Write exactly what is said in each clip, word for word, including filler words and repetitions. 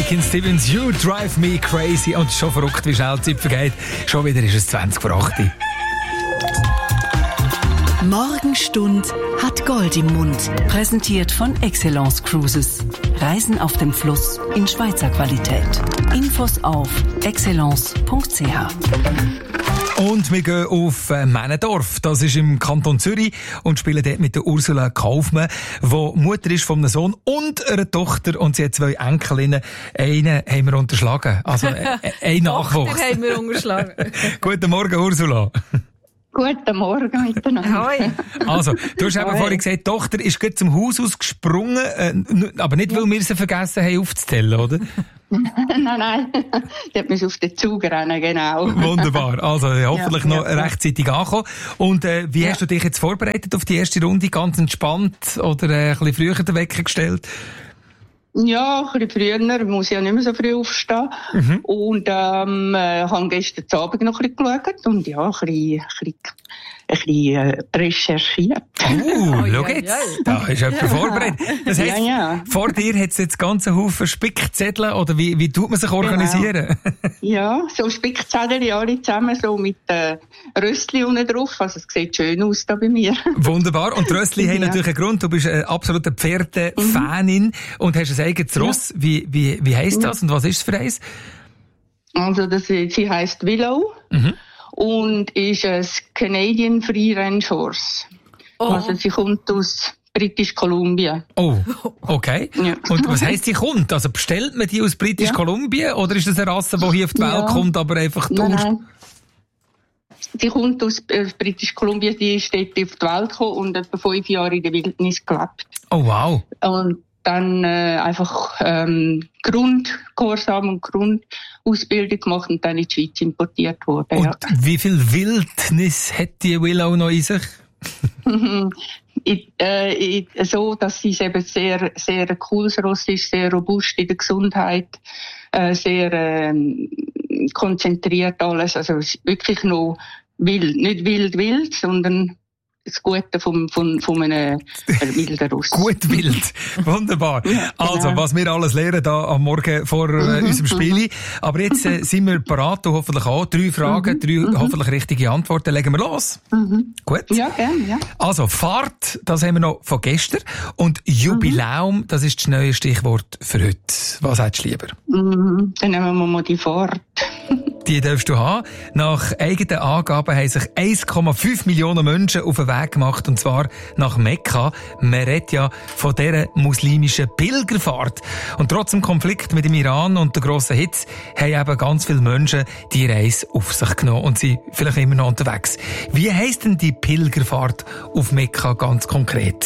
Wakin Stevens, You Drive Me Crazy. Und schon verrückt, wie schnell die Zeit vergeht. Schon wieder ist es zwanzig vor acht. Morgenstund hat Gold im Mund. Präsentiert von Excellence Cruises. Reisen auf dem Fluss in Schweizer Qualität. Infos auf excellence punkt c h. Und wir gehen auf äh, Männendorf. Das ist im Kanton Zürich und spielen dort mit der Ursula Kaufmann, die Mutter ist von einem Sohn und einer Tochter. Und sie hat zwei Enkelinnen. Einen haben wir unterschlagen. Also äh, ein Nachwuchs. Tochter haben wir unterschlagen. Guten Morgen, Ursula. Guten Morgen miteinander. Hoi. Also, du hast eben Hoi. vorhin gesagt, die Tochter ist gerade zum Haus ausgesprungen, äh, n- aber nicht, weil wir sie vergessen haben aufzuzählen, oder? nein, nein. Die hat mich auf den Zug rennen, genau. Wunderbar. Also, äh, hoffentlich Ja, noch ja, ja. rechtzeitig ankommen. Und äh, wie Ja. hast du dich jetzt vorbereitet auf die erste Runde? Ganz entspannt oder äh, ein bisschen früher den Wecker gestellt? Ja, ein bisschen früher, muss ja nicht mehr so früh aufstehen. Mhm. Und ähm, äh, habe gestern Abend noch ein bisschen geschaut und ja, ein bisschen, ein bisschen, ein bisschen äh, recherchiert. Oh, Oi, schau oi, jetzt. oi. Da ist jemand vorbereitet. Das heisst, Ja, ja. vor dir hat es jetzt ganzen Haufen Spickzettel, oder wie, wie tut man sich organisieren? Ja, so Spickzettel alle zusammen, so mit äh, Röstli unten drauf. Also es sieht schön aus da bei mir. Wunderbar. Und die Röstli haben Ja. natürlich einen Grund. Du bist eine absolute Pferde-Fanin und hast ein eigenes Ross. Wie, wie, wie heisst das und was ist es für eins? Also das, sie heisst Willow Mhm. und ist ein Canadian Free Range Horse. Oh. Also sie kommt aus British Columbia. Oh, okay. Ja. Und was heisst die kommt? Also bestellt man die aus British Ja. Columbia oder ist das eine Rasse, die hier auf die Welt Ja. kommt, aber einfach Nein, durch? nein. Sie kommt aus äh, British Columbia, die ist dort auf die Welt gekommen und etwa fünf Jahre in der Wildnis gelebt. Oh, wow. Und dann äh, einfach ähm, Grundgehorsam und Grundausbildung gemacht und dann in die Schweiz importiert worden. Und Ja. wie viel Wildnis hat die Willow noch in sich? Ich, äh, ich, so, dass sie eben sehr, sehr ein cooles Ross ist, sehr robust in der Gesundheit, äh, sehr ähm, konzentriert alles. Also es ist wirklich noch wild, nicht wild wild, sondern das Gute vom, vom, von einem wilden Ross. Gut wild. Wunderbar. Also, genau. was wir alles lernen da am Morgen vor äh, Mhm, unserem Spiel. Aber jetzt äh, sind wir bereit, hoffentlich auch. Drei Fragen, drei hoffentlich richtige Antworten. Legen wir los. Mhm. Gut. Ja, gerne, ja. Also, Fahrt, das haben wir noch von gestern. Und Jubiläum, das ist das neue Stichwort für heute. Was hättest du lieber? Mhm. Dann nehmen wir mal die Fahrt. Die darfst du haben. Nach eigenen Angaben haben sich eins Komma fünf Millionen Menschen auf den Weg gemacht, und zwar nach Mekka. Man redet ja von dieser muslimischen Pilgerfahrt. Und trotz dem Konflikt mit dem Iran und der grossen Hitze haben eben ganz viele Menschen die Reise auf sich genommen und sind vielleicht immer noch unterwegs. Wie heisst denn die Pilgerfahrt auf Mekka ganz konkret?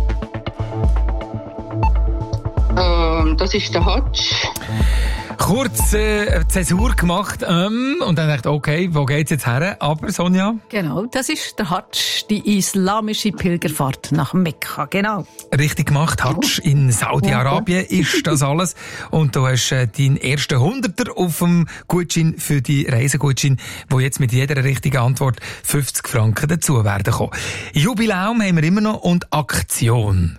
Ähm, das ist der Hadsch. Kurz äh, Zäsur gemacht ähm, und dann dachte ich, okay, wo geht's jetzt her? Aber Sonja? Genau, das ist der Hadsch, die islamische Pilgerfahrt nach Mekka. Genau. Richtig gemacht, Hadsch in Saudi-Arabien ist das alles. Und du hast äh, deinen ersten Hunderter auf dem Gutschein für die Reisegutschein, wo jetzt mit jeder richtigen Antwort fünfzig Franken dazu werden kommen. Jubiläum haben wir immer noch und Aktion.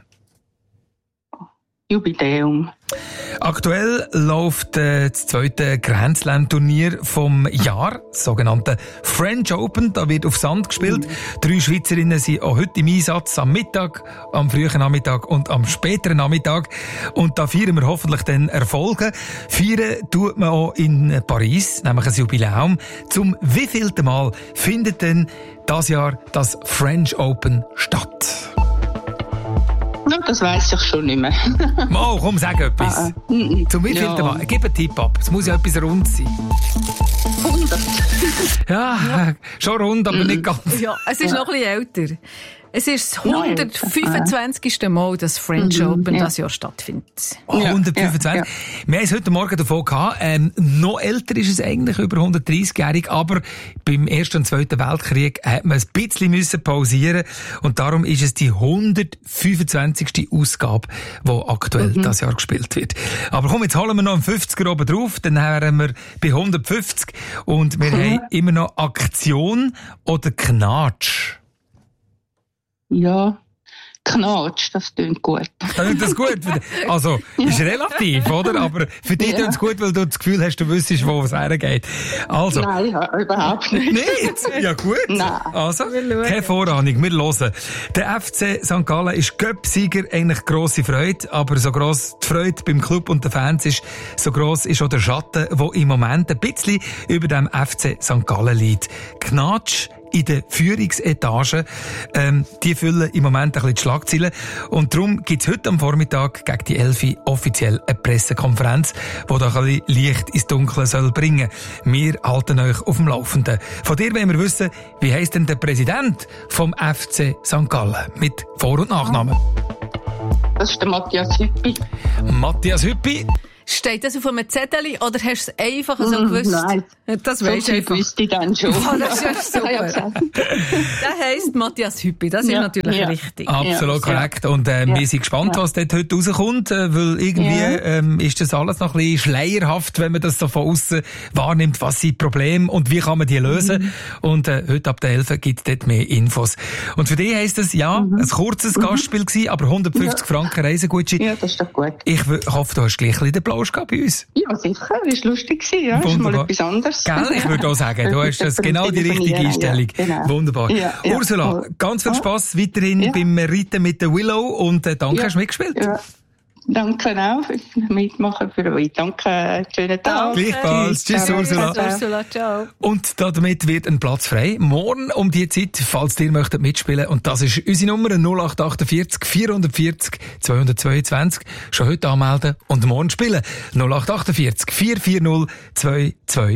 Jubiläum. Aktuell läuft äh, das zweite Grand Slam Turnier vom Jahr, das sogenannte French Open. Da wird auf Sand gespielt. Drei Schweizerinnen sind auch heute im Einsatz, am Mittag, am frühen Nachmittag und am späteren Nachmittag. Und da feiern wir hoffentlich dann Erfolge. Feiern tut man auch in Paris, nämlich ein Jubiläum. Zum wievielten Mal findet denn das Jahr das French Open statt? Ja, das weiss ich schon nicht mehr. Mal, komm, sag etwas. Ah, ah. Mm, mm. Zum wievielten Ja. Mal? Gib einen Tipp ab. Es muss ja etwas rund sein. hundert. Ja, äh, schon rund, aber nicht ganz. Ja, es ist noch ein bisschen älter. Es ist das hundertfünfundzwanzigste Mal, dass French Mhm, Open ja. das Jahr stattfindet. hundertfünfundzwanzig. Ja, ja. Wir haben es heute Morgen davon gehabt. Ähm, noch älter ist es eigentlich, über hundertdreißigjährig. Aber beim Ersten und Zweiten Weltkrieg hat man ein bisschen müssen pausieren. Und darum ist es die hundertfünfundzwanzigste Ausgabe, die aktuell Mhm. das Jahr gespielt wird. Aber komm, jetzt holen wir noch einen fünfziger oben drauf. Dann wären wir bei hundertfünfzig. Und wir haben immer noch Aktion oder Knatsch. Ja, Knatsch, das klingt gut. Klingt das gut? Also, ist relativ, oder? Aber für dich klingt es gut, weil du das Gefühl hast, du wüsstest, wo es hergeht. Also. Nein, ja, überhaupt nicht. Nicht? Ja, gut. Nein. Also, keine Vorahnung, wir hören. Der F C Sankt Gallen ist Göpp-Sieger, eigentlich grosse Freude, aber so gross die Freude beim Club und den Fans ist, so gross ist auch der Schatten, der im Moment ein bisschen über dem F C Sankt Gallen liegt. Knatsch in den Führungsetage, ähm, die füllen im Moment ein bisschen die Schlagzeilen. Und darum gibt's heute am Vormittag gegen die elf offiziell eine Pressekonferenz, die da ein bisschen Licht ins Dunkle soll bringen. Wir halten euch auf dem Laufenden. Von dir wollen wir wissen, wie heisst denn der Präsident vom F C Sankt Gallen? Mit Vor- und Nachnamen. Das ist der Matthias Hüppi. Matthias Hüppi. Steht das auf einem Zettel oder hast du es einfach so gewusst? Nein. Das So weisst du viel einfach. wüsste ich dann schon. Oh, das ist ja super. Ja, gesagt. Der heisst Matthias Hüppi, das ist Ja, natürlich ja. richtig. Absolut Ja, korrekt. Und äh, ja. wir sind gespannt, Ja. was dort heute rauskommt, äh, weil irgendwie Ja. ähm, ist das alles noch ein bisschen schleierhaft, wenn man das so von außen wahrnimmt, was sind die Probleme und wie kann man die lösen. Mhm. Und äh, heute ab der elf gibt es dort mehr Infos. Und für dich heisst es, ja, mhm. ein kurzes mhm. Gastspiel gewesen, aber hundertfünfzig ja. Franken Reisegutschein. Ja, das ist doch gut. Ich w- hoffe, du hast gleich ein bisschen den Plausch gehabt bei uns. Ja, sicher. Das war lustig gewesen, ja. Das ist mal etwas anderes. Gell? Ich würde auch sagen, du hast das genau die richtige Einstellung. Ja, genau. Wunderbar. Ja, ja. Ursula, ganz viel Spass weiterhin ja. beim Reiten mit der Willow und äh, danke, ja. hast du mitgespielt. Ja. Danke auch fürs Mitmachen für euch. Danke, schönen Tag. Gleichfalls. Tschüss, Tschüss, Ursula. Ursula, ciao. Und damit wird ein Platz frei. Morgen um die Zeit, falls ihr möchtet mitspielen. Und das ist unsere Nummer null acht achtundvierzig vierhundertvierzig zweihundertzweiundzwanzig. Schon heute anmelden und morgen spielen. null acht achtundvierzig vier vier null zwei zwei